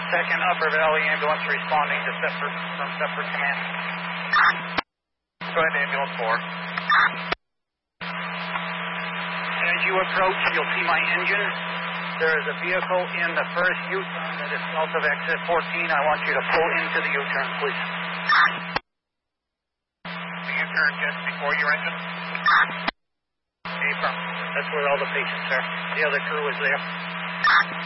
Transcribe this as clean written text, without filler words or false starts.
Second Upper Valley Ambulance responding to from separate command. Go ahead, Ambulance 4. As you approach, you'll see my engine. There is a vehicle in the first U-turn that is south of exit 14. I want you to pull into the U-turn, please. The U-turn just before your engine? That's where all the patients are. The other crew is there.